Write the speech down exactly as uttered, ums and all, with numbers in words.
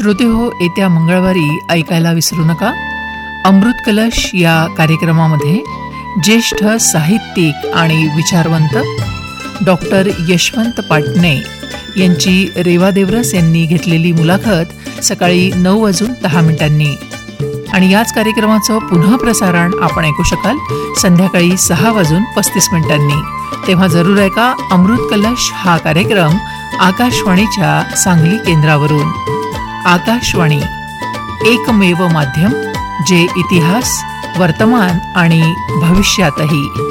श्रोते हो, येत्या मंगळवारी ऐकायला विसरू नका अमृत कलश या कार्यक्रमामध्ये ज्येष्ठ साहित्यिक आणि विचारवंत डॉक्टर यशवंत पाटणे यांची रेवा देवरस यांनी घेतलेली मुलाखत सकाळी नऊ वाजून दहा मिनिटांनी. आणि याच कार्यक्रमाचं पुनः प्रसारण आपण ऐकू शकाल संध्याकाळी सहा वाजून पस्तीस मिनिटांनी. तेव्हा जरूर ऐका अमृत कलश हा कार्यक्रम आकाशवाणीच्या सांगली केंद्रावरून. आकाशवाणी, एकमेव माध्यम जे इतिहास, वर्तमान आणि भविष्यातही